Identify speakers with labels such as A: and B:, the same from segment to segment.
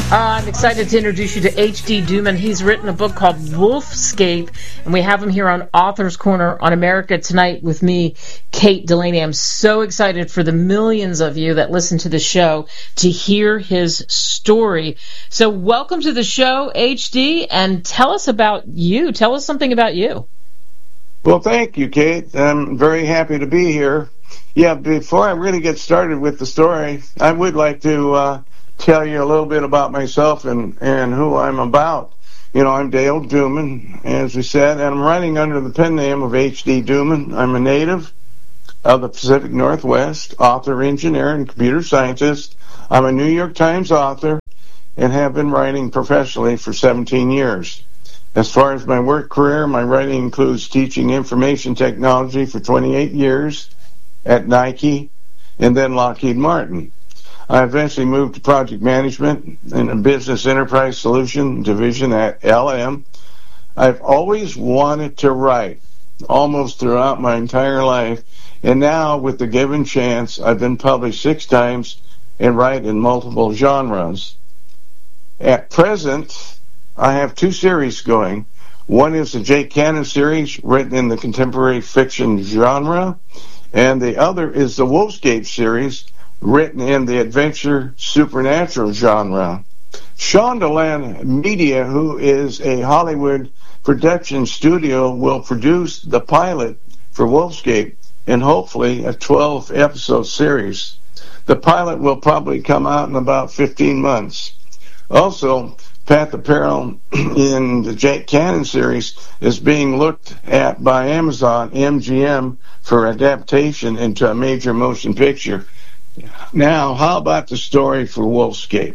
A: I'm excited to introduce you to H.D. Duman. He's written a book called Wolfscape, and we have him here on Author's Corner on America Tonight with me, Kate Delaney. I'm so excited for the millions of you that listen to the show to hear his story. So welcome to the show, H.D., and tell us about you. Tell us something about you.
B: Well, thank you, Kate. I'm very happy to be here. Yeah, before I really get started with the story, I would like to tell you a little bit about myself and who I'm about. You know, I'm Dale Duman, as we said, and I'm writing under the pen name of H.D. Duman. I'm a native of the Pacific Northwest, author, engineer, and computer scientist. I'm a New York Times author and have been writing professionally for 17 years. As far as my work career, my writing includes teaching information technology for 28 years at Nike and then Lockheed Martin. I eventually moved to project management in a business enterprise solution division at LM. I've always wanted to write, almost throughout my entire life, and now with the given chance, I've been published 6 times and write in multiple genres. At present, I have 2 series going. One is the Jake Cannon series, written in the contemporary fiction genre, and the other is the Wolfscape series, written in the adventure supernatural genre. Shondaland Media, who is a Hollywood production studio, will produce the pilot for Wolfscape and hopefully a 12-episode series. The pilot will probably come out in about 15 months. Also, Path of Peril in the Jake Cannon series is being looked at by Amazon MGM for adaptation into a major motion picture. Now, how about the story for Wolfscape?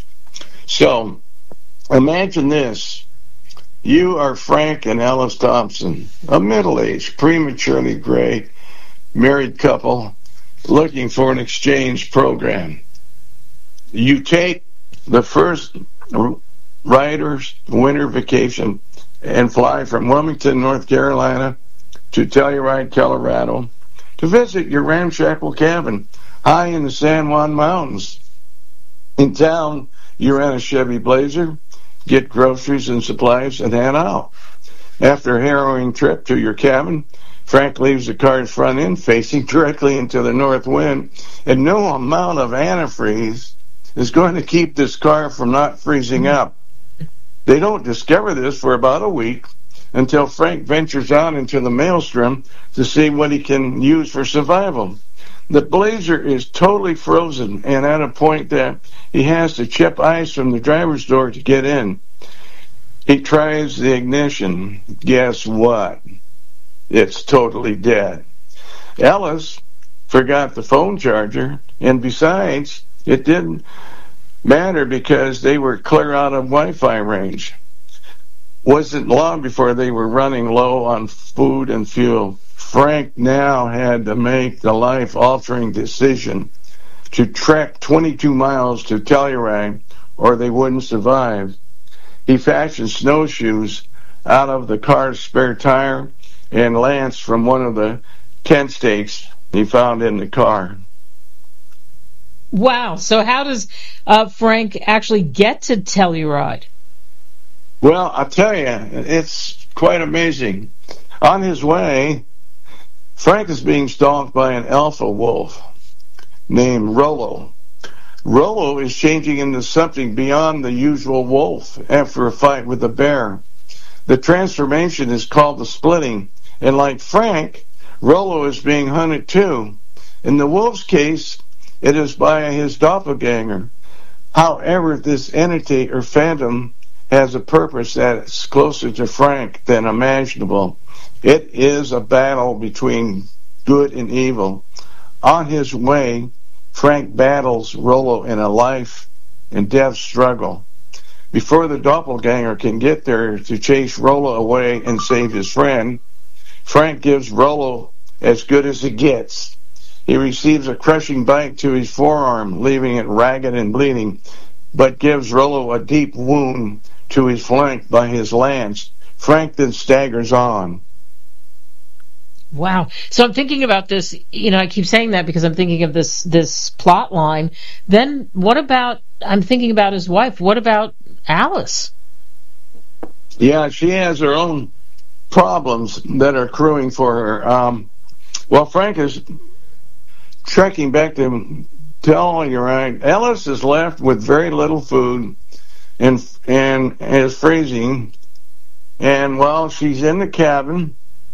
B: So, imagine this. You are Frank and Alice Thompson, a middle-aged, prematurely gray, married couple looking for an exchange program. You take the first writer's winter vacation and fly from Wilmington, North Carolina to Telluride, Colorado to visit your ramshackle cabin high in the San Juan Mountains. In town, you rent a Chevy Blazer, get groceries and supplies, and head out. After a harrowing trip to your cabin, Frank leaves the car's front end facing directly into the north wind, and no amount of antifreeze is going to keep this car from not freezing up. They don't discover this for about a week until Frank ventures out into the maelstrom to see what he can use for survival. The Blazer is totally frozen and at a point that he has to chip ice from the driver's door to get in. He tries the ignition. Guess what? It's totally dead. Alice forgot the phone charger, and besides, it didn't matter because they were clear out of Wi-Fi range. Wasn't long before they were running low on food and fuel. Frank now had to make the life-altering decision to trek 22 miles to Telluride or they wouldn't survive. He fashioned snowshoes out of the car's spare tire and lanced from one of the tent stakes he found in the car.
A: Wow. So how does Frank actually get to Telluride?
B: Well, I'll tell you, it's quite amazing. On his way, Frank is being stalked by an alpha wolf named Rollo. Rollo is changing into something beyond the usual wolf after a fight with a bear. The transformation is called the splitting, and like Frank, Rollo is being hunted too. In the wolf's case, it is by his doppelganger. However, this entity or phantom has a purpose that is closer to Frank than imaginable. It is a battle between good and evil. On his way, Frank battles Rollo in a life and death struggle. Before the doppelganger can get there to chase Rollo away and save his friend, Frank gives Rollo as good as it gets. He receives a crushing bite to his forearm, leaving it ragged and bleeding, but gives Rollo a deep wound to his flank by his lance. Frank then staggers on.
A: Wow. So I'm thinking about this, I keep saying that because I'm thinking of this plot line. Then what about I'm thinking about his wife. What about Alice?
B: Yeah, she has her own problems that are accruing for her. Well, Frank is trekking back to tell you right. Alice is left with very little food and is freezing. And while she's in the cabin,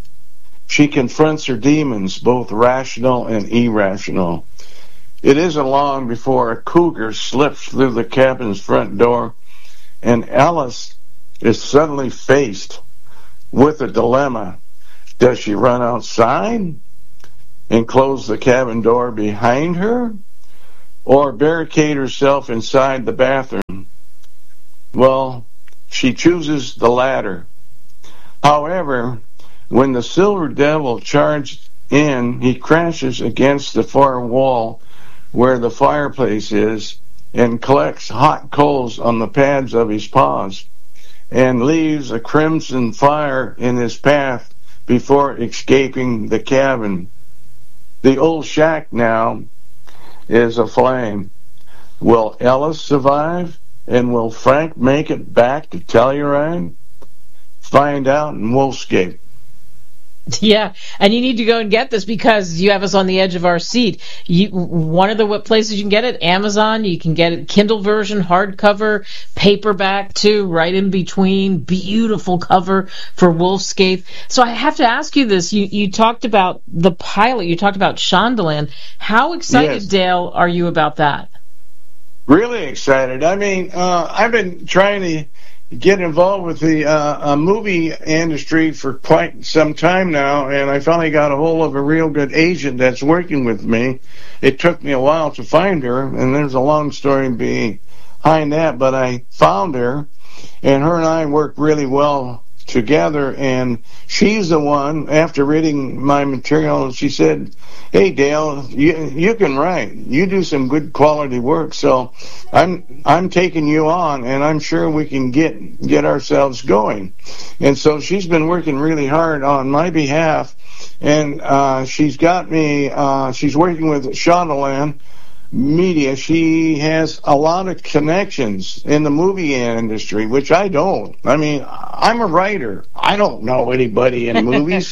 B: she confronts her demons, both rational and irrational. It isn't long before a cougar slips through the cabin's front door, and Alice is suddenly faced with a dilemma. Does she run outside and close the cabin door behind her, or barricade herself inside the bathroom? Well, she chooses the latter. However, when the Silver Devil charged in, he crashes against the far wall where the fireplace is and collects hot coals on the pads of his paws and leaves a crimson fire in his path before escaping the cabin. The old shack now is aflame. Will Alice survive? And will Frank make it back to Telluride? Find out in Wolfscape.
A: Yeah, and you need to go and get this because you have us on the edge of our seat. One of the places you can get it, Amazon. You can get it Kindle version, hardcover, paperback too, right in between. Beautiful cover for Wolfscape. So I have to ask you this. You talked about the pilot. You talked about Shondaland. How excited,
B: Yes.
A: Dale, are you about that?
B: Really excited. I mean, I've been trying to get involved with the movie industry for quite some time now, and I finally got a hold of a real good agent that's working with me. It took me a while to find her, and there's a long story behind that, but I found her, and her and I work really well together, and she's the one, after reading my material, she said, "Hey Dale, you can write. You do some good quality work, so I'm taking you on, and I'm sure we can get ourselves going." And so she's been working really hard on my behalf, and she's got me. She's working with Shondaland Media. She has a lot of connections in the movie industry, which I don't. I mean, I'm a writer. I don't know anybody in movies.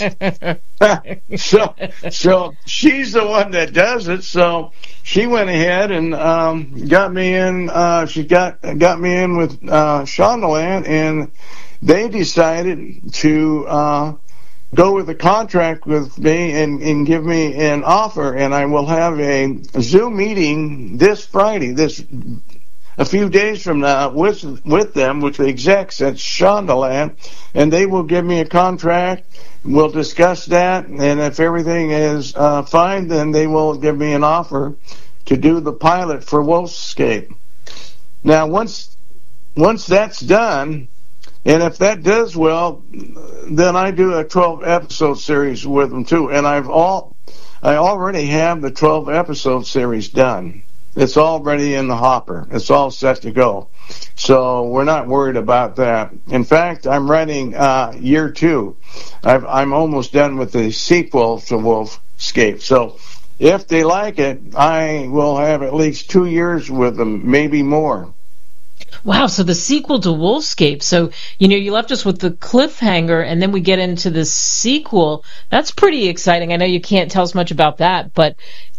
B: So she's the one that does it. So she went ahead and got me in. She got me in with Shondaland, and they decided to go with a contract with me and give me an offer, and I will have a Zoom meeting this Friday, a few days from now, with them, with the execs at Shondaland, and they will give me a contract. We'll discuss that, and if everything is fine, then they will give me an offer to do the pilot for Wolfscape. Now, once that's done, and if that does well, then I do a 12-episode series with them too. And I already have the 12-episode series done. It's already in the hopper. It's all set to go. So we're not worried about that. In fact, I'm writing year 2. I'm almost done with the sequel to Wolfscape. So if they like it, I will have at least 2 years with them, maybe more.
A: Wow, so the sequel to Wolfscape. So, you left us with the cliffhanger, and then we get into the sequel. That's pretty exciting. I know you can't tell us much about that, but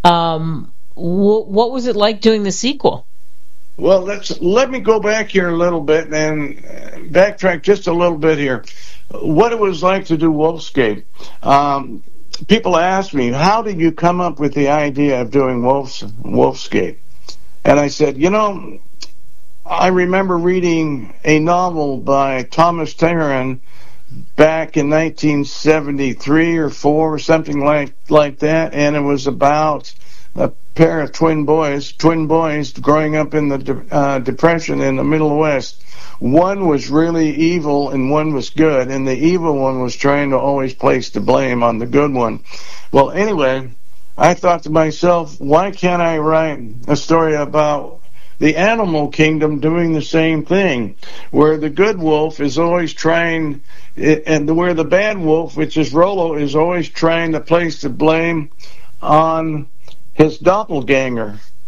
A: what was it like doing the sequel?
B: Well, let me go back here a little bit and backtrack just a little bit here. What it was like to do Wolfscape. People ask me, how did you come up with the idea of doing Wolfscape? And I said, I remember reading a novel by Thomas Tengerin back in 1973 or 4 or something like that, and it was about a pair of twin boys growing up in the Depression in the Middle West. One was really evil and one was good, and the evil one was trying to always place the blame on the good one. Well, anyway, I thought to myself, why can't I write a story about the animal kingdom doing the same thing, where the good wolf is always trying, and where the bad wolf, which is Rollo, is always trying to place the blame on his doppelganger.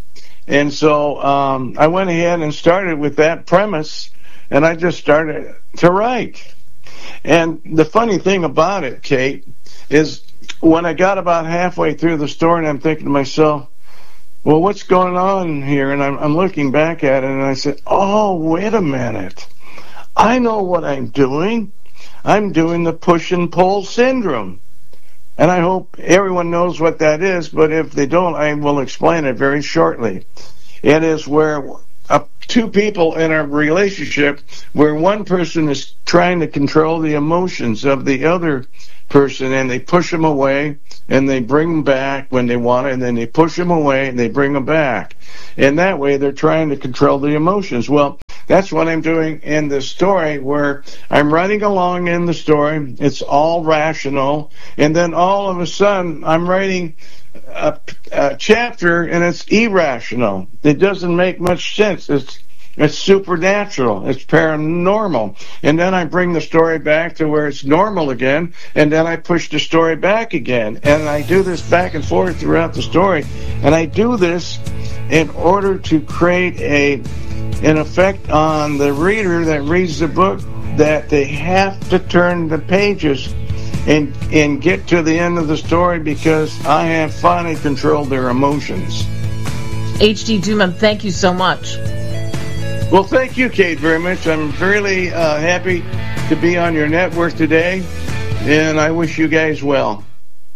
B: And so I went ahead and started with that premise, and I just started to write. And the funny thing about it, Kate, is when I got about halfway through the story, and I'm thinking to myself, well, what's going on here? And I'm looking back at it, and I said, oh, wait a minute. I know what I'm doing. I'm doing the push and pull syndrome. And I hope everyone knows what that is, but if they don't, I will explain it very shortly. It is where two people in a relationship where one person is trying to control the emotions of the other person, and they push them away and they bring them back when they want it, and then they push them away and they bring them back. And that way they're trying to control the emotions. Well, that's what I'm doing in the story, where I'm running along in the story. It's all rational. And then all of a sudden I'm writing a chapter and it's irrational. It doesn't make much sense. It's supernatural. It's paranormal. And then I bring the story back to where it's normal again, and then I push the story back again. And I do this back and forth throughout the story. And I do this in order to create an effect on the reader that reads the book, that they have to turn the pages and get to the end of the story, because I have finally controlled their emotions.
A: H.D. Duman, thank you so much.
B: Well, thank you, Kate, very much. I'm really happy to be on your network today, and I wish you guys well.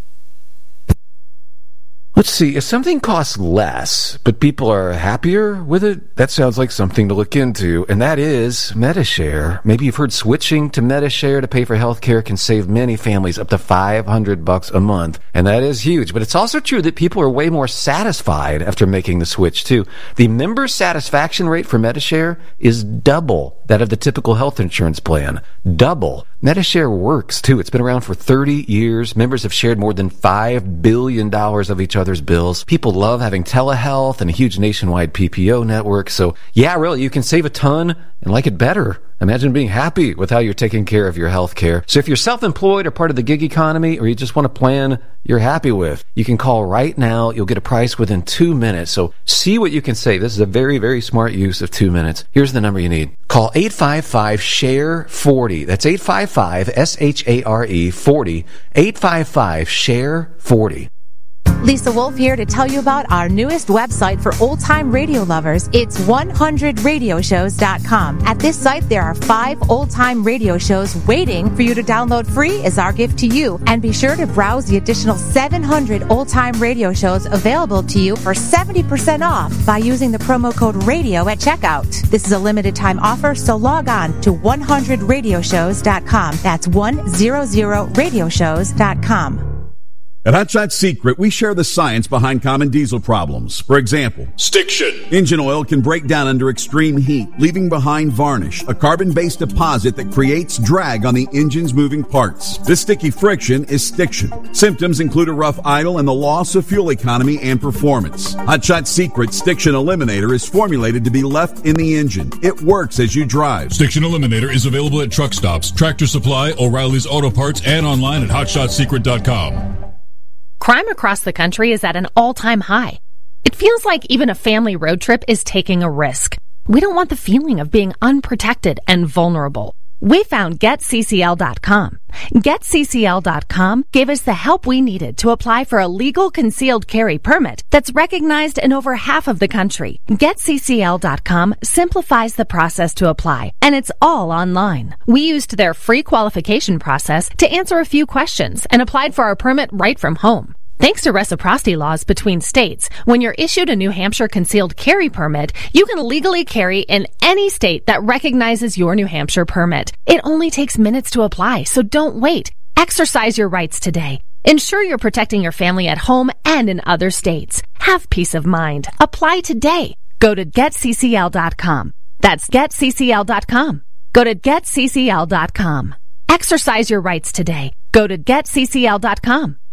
C: Let's see, if something costs less, but people are happier with it, that sounds like something to look into, and that is Medi-Share. Maybe you've heard switching to Medi-Share to pay for health care can save many families up to $500 a month, and that is huge. But it's also true that people are way more satisfied after making the switch, too. The member satisfaction rate for Medi-Share is double that of the typical health insurance plan. Double. Medi-Share works, too. It's been around for 30 years. Members have shared more than $5 billion of each other's bills. People love having telehealth and a huge nationwide PPO network. So, yeah, really, you can save a ton and like it better. Imagine being happy with how you're taking care of your health care. So if you're self-employed or part of the gig economy, or you just want a plan you're happy with, you can call right now. You'll get a price within 2 minutes. So see what you can save. This is a very, very smart use of 2 minutes. Here's the number you need. Call 855-SHARE-40. That's 855-SHARE-40. 855-SHARE-40.
D: Lisa Wolf here to tell you about our newest website for old-time radio lovers. It's 100radioshows.com. At this site, there are 5 old-time radio shows waiting for you to download free as our gift to you. And be sure to browse the additional 700 old-time radio shows available to you for 70% off by using the promo code RADIO at checkout. This is a limited-time offer, so log on to 100radioshows.com. That's 100radioshows.com.
E: At Hot Shot Secret, we share the science behind common diesel problems. For example, stiction. Engine oil can break down under extreme heat, leaving behind varnish, a carbon-based deposit that creates drag on the engine's moving parts. This sticky friction is stiction. Symptoms include a rough idle and the loss of fuel economy and performance. Hot Shot Secret Stiction Eliminator is formulated to be left in the engine. It works as you drive.
F: Stiction Eliminator is available at truck stops, Tractor Supply, O'Reilly's Auto Parts, and online at hotshotsecret.com.
G: Crime across the country is at an all-time high. It feels like even a family road trip is taking a risk. We don't want the feeling of being unprotected and vulnerable. We found GetCCL.com. GetCCL.com gave us the help we needed to apply for a legal concealed carry permit that's recognized in over half of the country. GetCCL.com simplifies the process to apply, and it's all online. We used their free qualification process to answer a few questions and applied for our permit right from home. Thanks to reciprocity laws between states, when you're issued a New Hampshire concealed carry permit, you can legally carry in any state that recognizes your New Hampshire permit. It only takes minutes to apply, so don't wait. Exercise your rights today. Ensure you're protecting your family at home and in other states. Have peace of mind. Apply today. Go to GetCCL.com. That's GetCCL.com. Go to GetCCL.com. Exercise your rights today. Go to GetCCL.com.